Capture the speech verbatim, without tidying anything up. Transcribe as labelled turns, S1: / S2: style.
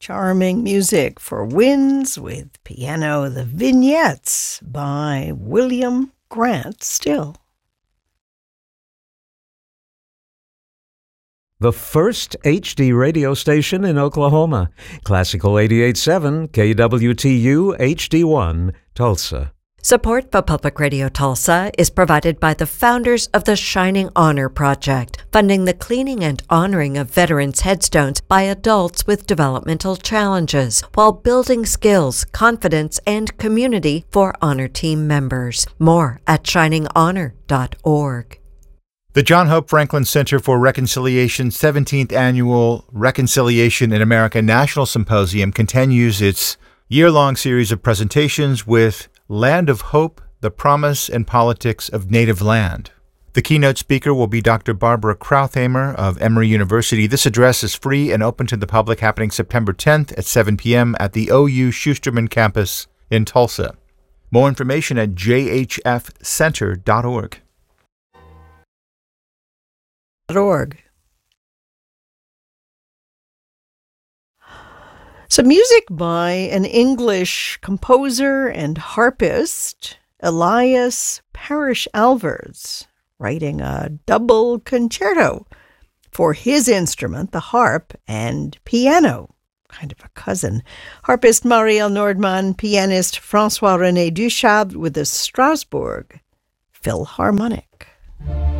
S1: Charming music for winds with piano, the Vignettes by William Grant Still.
S2: The first H D radio station in Oklahoma. Classical eighty-eight point seven, K W T U H D one, Tulsa.
S3: Support for Public Radio Tulsa is provided by the founders of the Shining Honor Project, funding the cleaning and honoring of veterans' headstones by adults with developmental challenges, while building skills, confidence, and community for honor team members. More at shining honor dot org.
S4: The John Hope Franklin Center for Reconciliation's seventeenth Annual Reconciliation in America National Symposium continues its year-long series of presentations with Land of Hope, the Promise and Politics of Native Land. The keynote speaker will be Doctor Barbara Krauthamer of Emory University. This address is free and open to the public, happening September tenth at seven p.m. at the O U Schusterman campus in Tulsa. More information at j h f center dot org.
S1: .org. Some music by an English composer and harpist, Elias Parrish Alvarez, writing a double concerto for his instrument, the harp, and piano, kind of a cousin. Harpist Marielle Nordman, pianist François-René Duchâble with the Strasbourg Philharmonic.